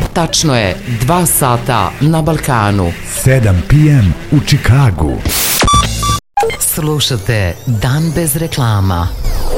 Tačno je 2 sata na Balkanu. 7 p.m. u Čikagu. Slušate Dan bez reklama.